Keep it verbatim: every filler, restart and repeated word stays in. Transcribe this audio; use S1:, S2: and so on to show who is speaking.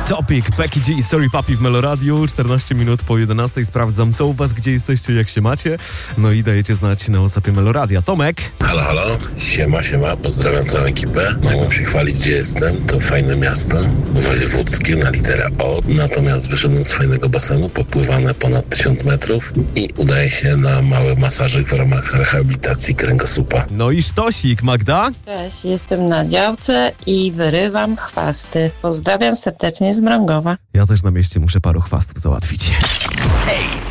S1: Topic, Becky G i Sorry Papi w Meloradiu. czternaście minut po jedenastej. Sprawdzam, co u was, gdzie jesteście, jak się macie. No i dajecie znać na WhatsAppie Meloradia. Tomek?
S2: Halo, halo. Siema, siema. Pozdrawiam całą ekipę. Mogę przychwalić, gdzie jestem. To fajne miasto wojewódzkie na literę O. Natomiast wyszedłem z fajnego basenu, popływane ponad tysiąc metrów i udaje się na mały masażyk w ramach rehabilitacji kręgosłupa.
S1: No i sztosik, Magda?
S3: Cześć, jestem na działce i wyrywam chwasty. Pozdrawiam serdecznie z Mrągowa.
S1: Ja też na mieście muszę paru chwastów załatwić.
S4: Hej!